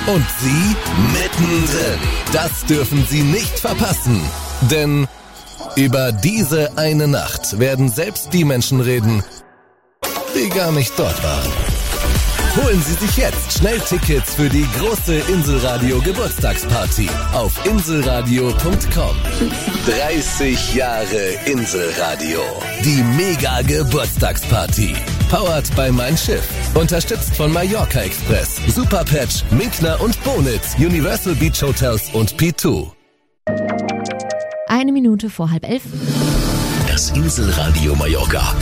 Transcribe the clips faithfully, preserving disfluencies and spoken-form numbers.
Und Sie mittendrin. Das dürfen Sie nicht verpassen. Denn über diese eine Nacht werden selbst die Menschen reden, die gar nicht dort waren. Holen Sie sich jetzt schnell Tickets für die große Inselradio Geburtstagsparty auf inselradio punkt com. dreißig Jahre Inselradio. Die Mega Geburtstagsparty. Powered by Mein Schiff. Unterstützt von Mallorca Express, Superpatch, Minkner und Bonitz, Universal Beach Hotels und P zwei. Eine Minute vor halb elf. Das Inselradio Mallorca.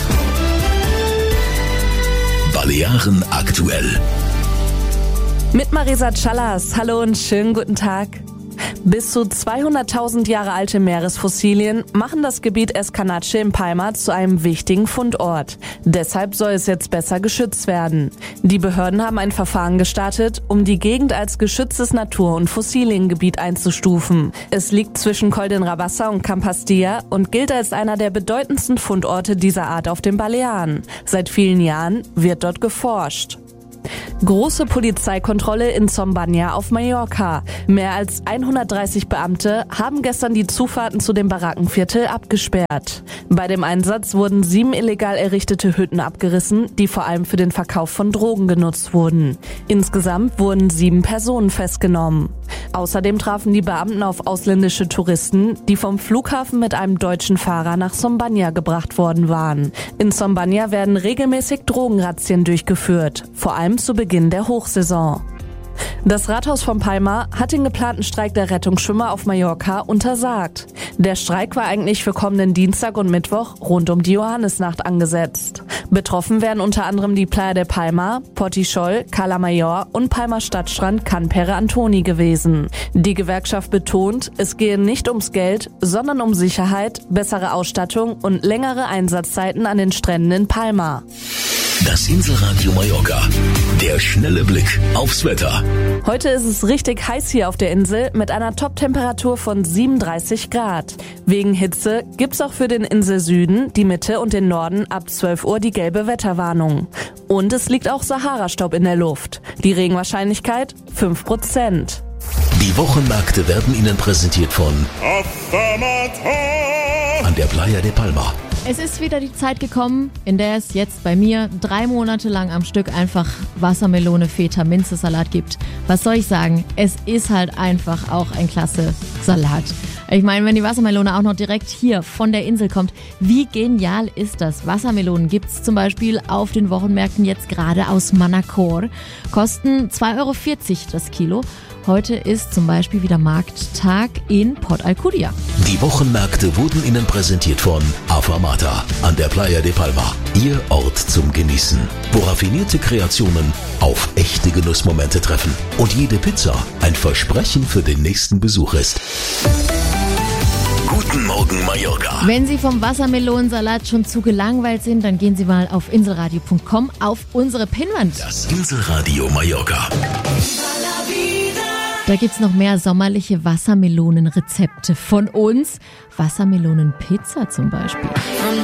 Balearen aktuell. Mit Marisa Callas. Hallo und schönen guten Tag. Bis zu zweihunderttausend Jahre alte Meeresfossilien machen das Gebiet Escanache in Palma zu einem wichtigen Fundort. Deshalb soll es jetzt besser geschützt werden. Die Behörden haben ein Verfahren gestartet, um die Gegend als geschütztes Natur- und Fossiliengebiet einzustufen. Es liegt zwischen Col de Rabassa und Campastilla und gilt als einer der bedeutendsten Fundorte dieser Art auf den Balearen. Seit vielen Jahren wird dort geforscht. Große Polizeikontrolle in Zombania auf Mallorca. Mehr als hundertdreißig Beamte haben gestern die Zufahrten zu dem Barackenviertel abgesperrt. Bei dem Einsatz wurden sieben illegal errichtete Hütten abgerissen, die vor allem für den Verkauf von Drogen genutzt wurden. Insgesamt wurden sieben Personen festgenommen. Außerdem trafen die Beamten auf ausländische Touristen, die vom Flughafen mit einem deutschen Fahrer nach Zombania gebracht worden waren. In Zombania werden regelmäßig Drogenrazzien durchgeführt, vor allem zu Beginn der Hochsaison. Das Rathaus von Palma hat den geplanten Streik der Rettungsschwimmer auf Mallorca untersagt. Der Streik war eigentlich für kommenden Dienstag und Mittwoch rund um die Johannisnacht angesetzt. Betroffen werden unter anderem die Playa de Palma, Portichol, Cala Mayor und Palma Stadtstrand Can Pere Antoni gewesen. Die Gewerkschaft betont, es gehe nicht ums Geld, sondern um Sicherheit, bessere Ausstattung und längere Einsatzzeiten an den Stränden in Palma. Das Inselradio Mallorca. Der schnelle Blick aufs Wetter. Heute ist es richtig heiß hier auf der Insel mit einer Top-Temperatur von siebenunddreißig Grad. Wegen Hitze gibt's auch für den Inselsüden, die Mitte und den Norden ab zwölf Uhr die gelbe Wetterwarnung. Und es liegt auch Sahara-Staub in der Luft. Die Regenwahrscheinlichkeit fünf Prozent. Die Wochenmärkte werden Ihnen präsentiert von an der Playa de Palma. Es ist wieder die Zeit gekommen, in der es jetzt bei mir drei Monate lang am Stück einfach Wassermelone, Feta, Minzesalat gibt. Was soll ich sagen? Es ist halt einfach auch ein klasse Salat. Ich meine, wenn die Wassermelone auch noch direkt hier von der Insel kommt, wie genial ist das? Wassermelonen gibt's zum Beispiel auf den Wochenmärkten jetzt gerade aus Manacor. Kosten zwei Euro vierzig das Kilo. Heute ist zum Beispiel wieder Markttag in Port Alcudia. Die Wochenmärkte wurden Ihnen präsentiert von Afamata an der Playa de Palma. Ihr Ort zum Genießen, wo raffinierte Kreationen auf echte Genussmomente treffen. Und jede Pizza ein Versprechen für den nächsten Besuch ist. Guten Morgen, Mallorca. Wenn Sie vom Wassermelonensalat schon zu gelangweilt sind, dann gehen Sie mal auf inselradio punkt com auf unsere Pinnwand. Das Inselradio Mallorca. Da gibt's noch mehr sommerliche Wassermelonenrezepte von uns. Wassermelonenpizza zum Beispiel.